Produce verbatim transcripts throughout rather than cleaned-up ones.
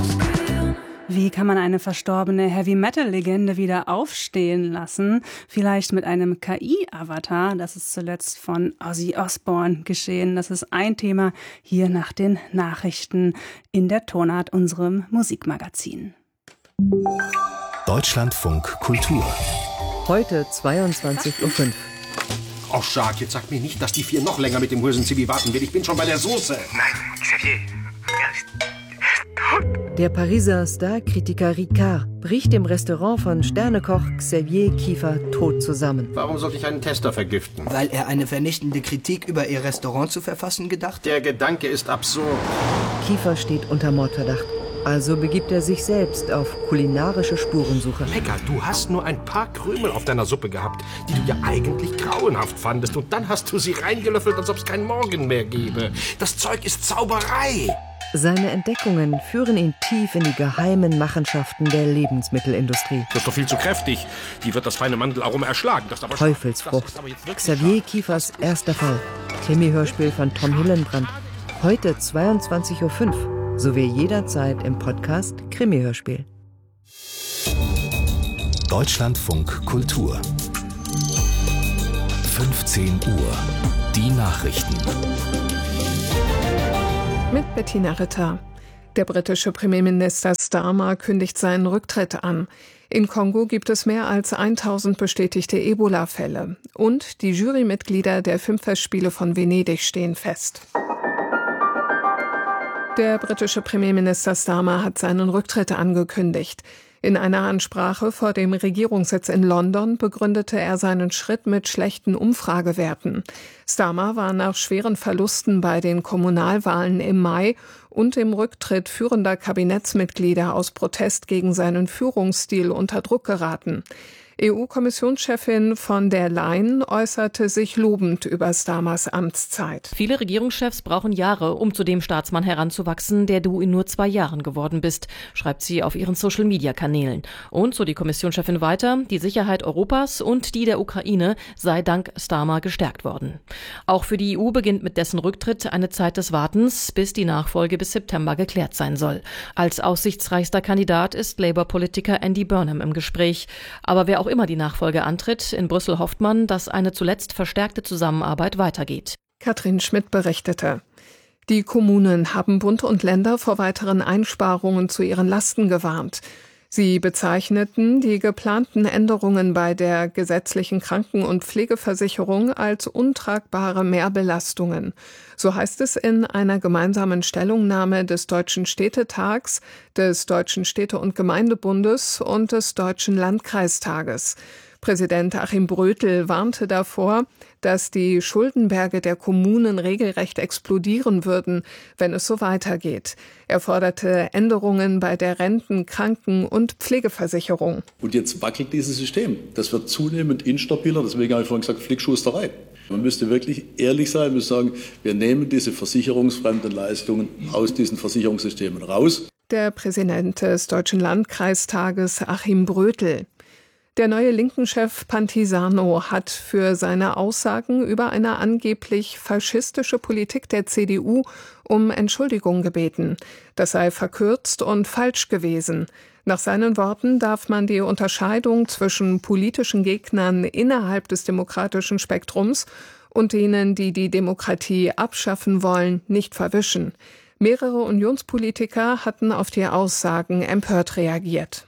Wie kann man eine verstorbene Heavy-Metal-Legende wieder aufstehen lassen? Vielleicht mit einem K I-Avatar. Das ist zuletzt von Ozzy Osbourne geschehen. Das ist ein Thema hier nach den Nachrichten in der Tonart, unserem Musikmagazin. Deutschlandfunk Kultur. Heute zweiundzwanzig Uhr fünf. Oh, Jacques, jetzt sag mir nicht, dass die vier noch länger mit dem Hülsenzivi warten will. Ich bin schon bei der Soße. Nein, Xavier. Er ist, er ist tot. Der Pariser Star-Kritiker Ricard bricht im Restaurant von Sternekoch Xavier Kiefer tot zusammen. Warum sollte ich einen Tester vergiften? Weil er eine vernichtende Kritik über ihr Restaurant zu verfassen gedacht? Der Gedanke ist absurd. Kiefer steht unter Mordverdacht. Also begibt er sich selbst auf kulinarische Spurensuche. Lecker, du hast nur ein paar Krümel auf deiner Suppe gehabt, die du ja eigentlich grauenhaft fandest. Und dann hast du sie reingelöffelt, als ob es keinen Morgen mehr gäbe. Das Zeug ist Zauberei. Seine Entdeckungen führen ihn tief in die geheimen Machenschaften der Lebensmittelindustrie. Das ist doch viel zu kräftig. Die wird das feine Mandelaroma erschlagen. Das ist aber Teufelsfrucht. Das ist aber jetzt wirklich Xavier Kiefers erster Fall. Krimi-Hörspiel von Tom Hillenbrand. Heute zweiundzwanzig Uhr fünf. Sowie jederzeit im Podcast Krimi-Hörspiel. Deutschlandfunk Kultur. fünfzehn Uhr. Die Nachrichten. Mit Bettina Ritter. Der britische Premierminister Starmer kündigt seinen Rücktritt an. In Kongo gibt es mehr als tausend bestätigte Ebola-Fälle. Und die Jurymitglieder der Filmfestspiele von Venedig stehen fest. Der britische Premierminister Starmer hat seinen Rücktritt angekündigt. In einer Ansprache vor dem Regierungssitz in London begründete er seinen Schritt mit schlechten Umfragewerten. Starmer war nach schweren Verlusten bei den Kommunalwahlen im Mai und dem Rücktritt führender Kabinettsmitglieder aus Protest gegen seinen Führungsstil unter Druck geraten. E U-Kommissionschefin von der Leyen äußerte sich lobend über Starmers Amtszeit. Viele Regierungschefs brauchen Jahre, um zu dem Staatsmann heranzuwachsen, der du in nur zwei Jahren geworden bist, schreibt sie auf ihren Social-Media-Kanälen. Und, so die Kommissionschefin weiter, die Sicherheit Europas und die der Ukraine sei dank Starmer gestärkt worden. Auch für die E U beginnt mit dessen Rücktritt eine Zeit des Wartens, bis die Nachfolge bis September geklärt sein soll. Als aussichtsreichster Kandidat ist Labour-Politiker Andy Burnham im Gespräch. Aber wer auch immer die Nachfolge antritt, in Brüssel hofft man, dass eine zuletzt verstärkte Zusammenarbeit weitergeht. Katrin Schmidt berichtete. Die Kommunen haben Bund und Länder vor weiteren Einsparungen zu ihren Lasten gewarnt. Sie bezeichneten die geplanten Änderungen bei der gesetzlichen Kranken- und Pflegeversicherung als untragbare Mehrbelastungen. So heißt es in einer gemeinsamen Stellungnahme des Deutschen Städtetags, des Deutschen Städte- und Gemeindebundes und des Deutschen Landkreistages. Präsident Achim Brötel warnte davor, dass die Schuldenberge der Kommunen regelrecht explodieren würden, wenn es so weitergeht. Er forderte Änderungen bei der Renten-, Kranken- und Pflegeversicherung. Und jetzt wackelt dieses System. Das wird zunehmend instabiler. Deswegen habe ich vorhin gesagt, Flickschusterei. Man müsste wirklich ehrlich sein, man müsste sagen, wir nehmen diese versicherungsfremden Leistungen aus diesen Versicherungssystemen raus. Der Präsident des Deutschen Landkreistages Achim Brötel. Der neue Linken-Chef Pantisano hat für seine Aussagen über eine angeblich faschistische Politik der C D U um Entschuldigung gebeten. Das sei verkürzt und falsch gewesen. Nach seinen Worten darf man die Unterscheidung zwischen politischen Gegnern innerhalb des demokratischen Spektrums und denen, die die Demokratie abschaffen wollen, nicht verwischen. Mehrere Unionspolitiker hatten auf die Aussagen empört reagiert.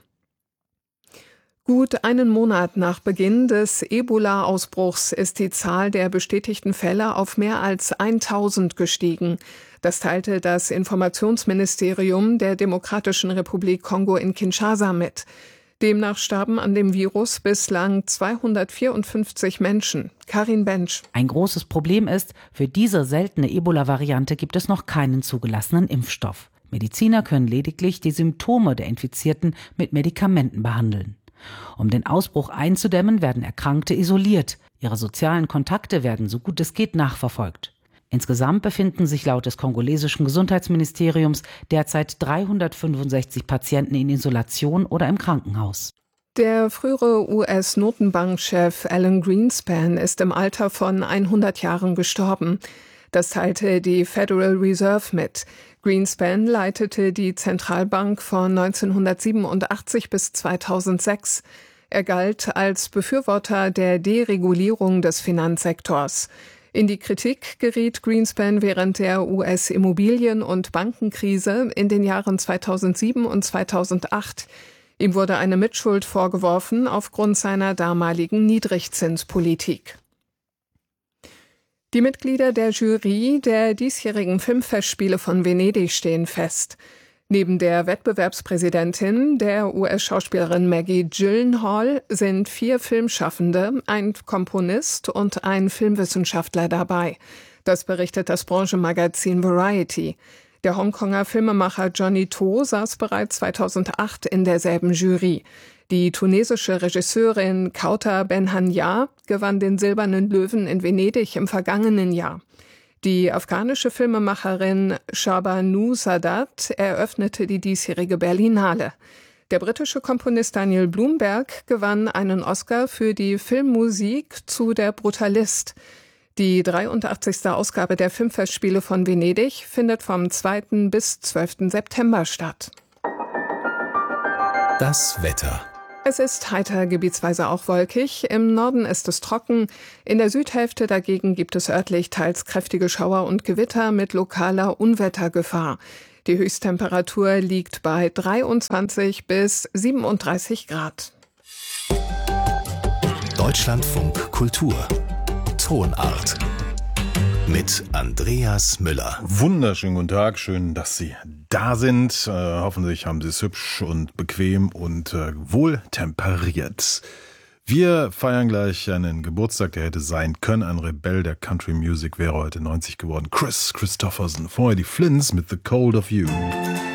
Gut einen Monat nach Beginn des Ebola-Ausbruchs ist die Zahl der bestätigten Fälle auf mehr als tausend gestiegen. Das teilte das Informationsministerium der Demokratischen Republik Kongo in Kinshasa mit. Demnach starben an dem Virus bislang zweihundertvierundfünfzig Menschen. Karin Bensch. Ein großes Problem ist, für diese seltene Ebola-Variante gibt es noch keinen zugelassenen Impfstoff. Mediziner können lediglich die Symptome der Infizierten mit Medikamenten behandeln. Um den Ausbruch einzudämmen, werden Erkrankte isoliert. Ihre sozialen Kontakte werden so gut es geht nachverfolgt. Insgesamt befinden sich laut des kongolesischen Gesundheitsministeriums derzeit dreihundertfünfundsechzig Patienten in Isolation oder im Krankenhaus. Der frühere U S-Notenbankchef Alan Greenspan ist im Alter von hundert Jahren gestorben. Das teilte die Federal Reserve mit. Greenspan leitete die Zentralbank von neunzehnhundertsiebenundachtzig bis zweitausendsechs. Er galt als Befürworter der Deregulierung des Finanzsektors. In die Kritik geriet Greenspan während der U S-Immobilien- und Bankenkrise in den Jahren zweitausendsieben und zweitausendacht. Ihm wurde eine Mitschuld vorgeworfen aufgrund seiner damaligen Niedrigzinspolitik. Die Mitglieder der Jury der diesjährigen Filmfestspiele von Venedig stehen fest. Neben der Wettbewerbspräsidentin, der U S-Schauspielerin Maggie Gyllenhaal, sind vier Filmschaffende, ein Komponist und ein Filmwissenschaftler dabei. Das berichtet das Branchenmagazin Variety. Der Hongkonger Filmemacher Johnny To saß bereits zweitausendacht in derselben Jury. Die tunesische Regisseurin Kauta Benhania gewann den Silbernen Löwen in Venedig im vergangenen Jahr. Die afghanische Filmemacherin Shabanu Sadat eröffnete die diesjährige Berlinale. Der britische Komponist Daniel Blumberg gewann einen Oscar für die Filmmusik zu Der Brutalist. Die dreiundachtzigste Ausgabe der Filmfestspiele von Venedig findet vom zweiten bis zwölften September statt. Das Wetter. Es ist heiter, gebietsweise auch wolkig. Im Norden ist es trocken. In der Südhälfte dagegen gibt es örtlich teils kräftige Schauer und Gewitter mit lokaler Unwettergefahr. Die Höchsttemperatur liegt bei dreiundzwanzig bis siebenunddreißig Grad. Deutschlandfunk Kultur. Tonart. Mit Andreas Müller. Wunderschönen guten Tag, schön, dass Sie da sind. Äh, hoffentlich haben Sie es hübsch und bequem und äh, wohltemperiert. Wir feiern gleich einen Geburtstag, der hätte sein können. Ein Rebell der Country Music wäre heute neunzig geworden. Chris Christopherson. Vorher die Flints mit The Cold of You.